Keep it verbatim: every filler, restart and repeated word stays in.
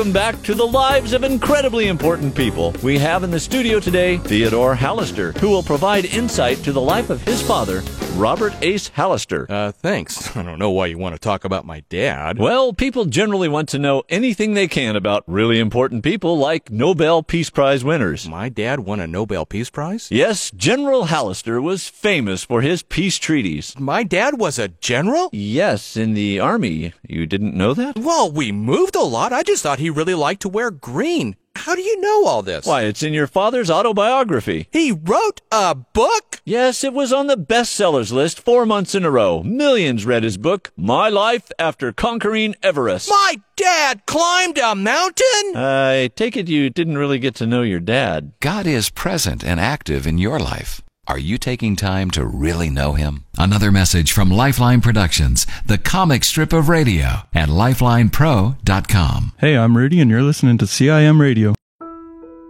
Welcome back to the lives of incredibly important people. We have in the studio today Theodore Hallister, who will provide insight to the life of his father, Robert Ace Hallister. Uh, thanks. I don't know why you want to talk about my dad. Well, people generally want to know anything they can about really important people like Nobel Peace Prize winners. My dad won a Nobel Peace Prize? Yes, General Hallister was famous for his peace treaties. My dad was a general? Yes, in the Army. You didn't know that? Well, we moved a lot. I just thought he really liked to wear green. How do you know all this? Why, it's in your father's autobiography. He wrote a book? Yes, it was on the bestsellers list four months in a row. Millions read his book, My Life After Conquering Everest. My dad climbed a mountain? I take it you didn't really get to know your dad. God is present and active in your life. Are you taking time to really know Him? Another message from Lifeline Productions, the comic strip of radio, at lifeline pro dot com. Hey, I'm Rudy, and you're listening to C I M Radio.